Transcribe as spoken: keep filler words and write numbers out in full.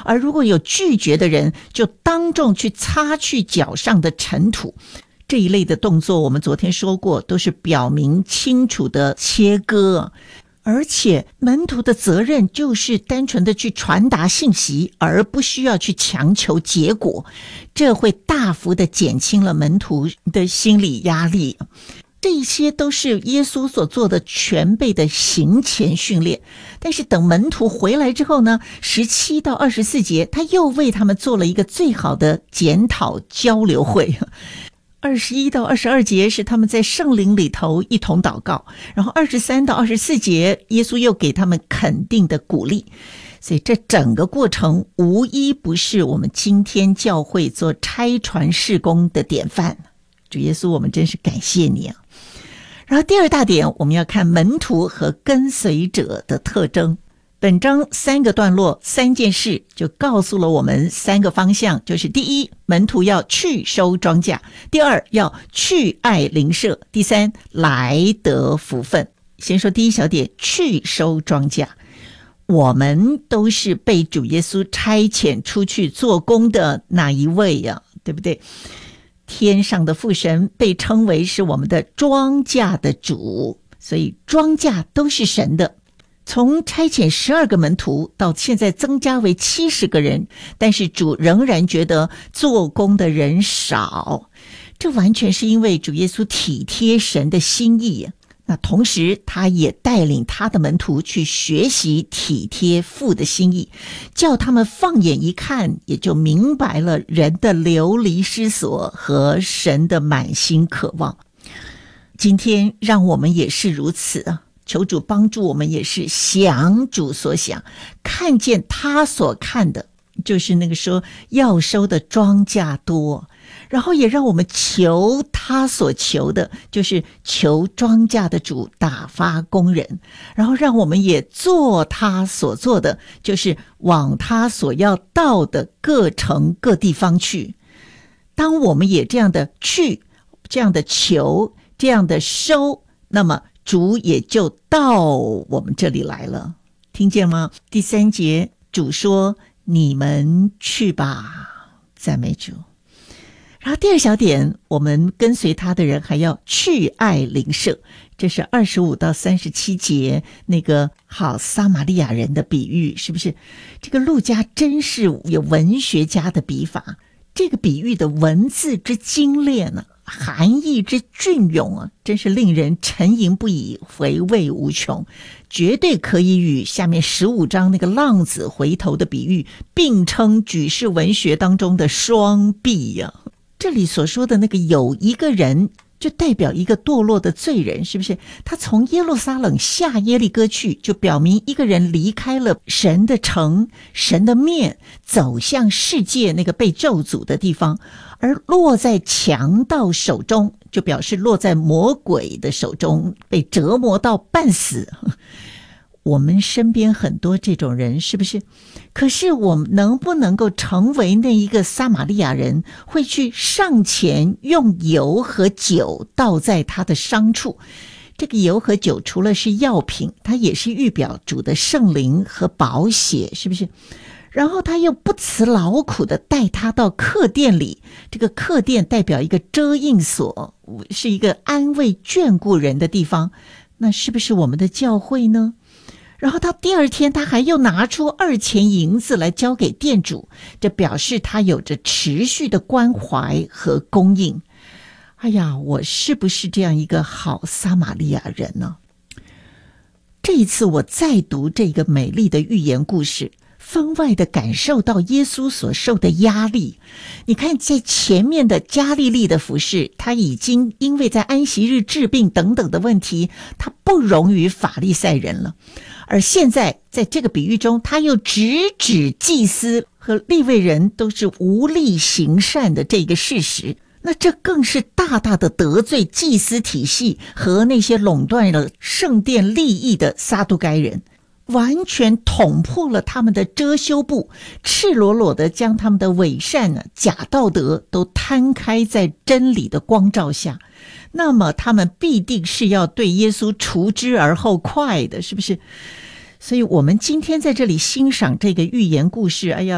而如果有拒绝的人，就当众去擦去脚上的尘土。这一类的动作我们昨天说过，都是表明清楚的切割。而且门徒的责任就是单纯的去传达信息，而不需要去强求结果，这会大幅的减轻了门徒的心理压力。这些都是耶稣所做的全备的行前训练。但是等门徒回来之后呢，十七到二十四节他又为他们做了一个最好的检讨交流会。二十一到二十二节是他们在圣灵里头一同祷告，然后二十三到二十四节耶稣又给他们肯定的鼓励。所以这整个过程无一不是我们今天教会做差传事工的典范。主耶稣，我们真是感谢你啊！然后第二大点，我们要看门徒和跟随者的特征。本章三个段落三件事就告诉了我们三个方向，就是第一，门徒要去收庄稼；第二，要去爱邻舍；第三，来得福分。先说第一小点，去收庄稼。我们都是被主耶稣差遣出去做工的那一位呀、啊，对不对？天上的父神被称为是我们的庄稼的主，所以庄稼都是神的。从差遣十二个门徒到现在增加为七十个人，但是主仍然觉得做工的人少，这完全是因为主耶稣体贴神的心意。那同时他也带领他的门徒去学习体贴父的心意，叫他们放眼一看，也就明白了人的流离失所和神的满心渴望。今天让我们也是如此啊，求主帮助我们，也是想主所想，看见他所看的，就是那个说要收的庄稼多，然后也让我们求他所求的，就是求庄稼的主打发工人，然后让我们也做他所做的，就是往他所要到的各城各地方去。当我们也这样的去，这样的求，这样的收，那么主也就到我们这里来了，听见吗？第三节，主说你们去吧，赞美主。然后第二小点，我们跟随他的人还要去爱邻舍，这是二十五到三十七节那个好撒玛利亚人的比喻，是不是？这个路加真是有文学家的笔法，这个比喻的文字之精炼呢、啊，含义之隽永啊，真是令人沉吟不已，回味无穷，绝对可以与下面十五章那个浪子回头的比喻并称举世文学当中的双璧呀、啊。这里所说的那个有一个人，就代表一个堕落的罪人，是不是？他从耶路撒冷下耶利哥去，就表明一个人离开了神的城、神的面，走向世界那个被咒诅的地方，而落在强盗手中，就表示落在魔鬼的手中，被折磨到半死。我们身边很多这种人，是不是？可是我们能不能够成为那一个撒玛利亚人，会去上前用油和酒倒在他的伤处？这个油和酒除了是药品，它也是预表主的圣灵和宝血，是不是？然后他又不辞劳苦的带他到客店里，这个客店代表一个遮印所，是一个安慰眷顾人的地方。那是不是我们的教会呢？然后他第二天他还又拿出二钱银子来交给店主，这表示他有着持续的关怀和供应。哎呀，我是不是这样一个好撒玛利亚人呢？这一次我再读这个美丽的寓言故事，分外的感受到耶稣所受的压力。你看在前面的加利利的服事，他已经因为在安息日治病等等的问题，他不容于法利赛人了。而现在在这个比喻中，他又直指祭司和利未人都是无力行善的这个事实，那这更是大大的得罪祭司体系和那些垄断了圣殿利益的撒都该人，完全捅破了他们的遮羞布，赤裸裸的将他们的伪善、啊、假道德都摊开在真理的光照下。那么他们必定是要对耶稣除之而后快的，是不是？所以我们今天在这里欣赏这个寓言故事，哎呀，